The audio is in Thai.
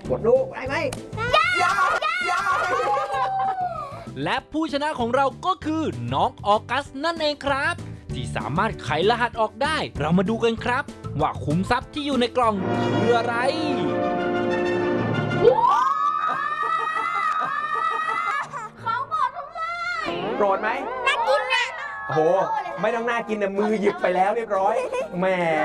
กดลูกได้ไหมยาและผู้ชนะของเราก็คือน้องออกัสนั่นเองครับที่สามารถไขรหัสออกได้เรามาดูกันครับว่าขุมทรัพย์ที่อยู่ในกล่องคืออะไรของหมดทุกเลยโกรธไหมน่ากินนะโอ้โหไม่ต้องน่ากินนะมือหยิบไปแล้วเรียบร้อยแหม